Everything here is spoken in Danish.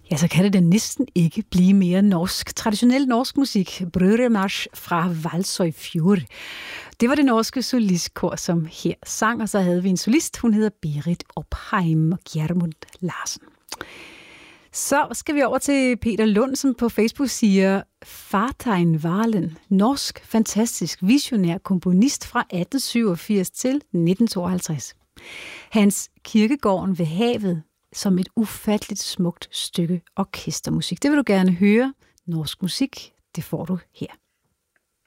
Ja, så kan det da næsten ikke blive mere norsk. Traditionel norsk musik, Brødremarsch fra Valsøyfjord. Det var det norske solistkor, som her sang, og så havde vi en solist, hun hedder Berit Opheim og Gjermund Larsen. Så skal vi over til Peter Lund, som på Facebook siger, Fartein Valen, norsk, fantastisk, visionær komponist fra 1887 til 1952. Hans Kirkegården ved havet som et ufatteligt smukt stykke orkestermusik. Det vil du gerne høre. Norsk musik, det får du her.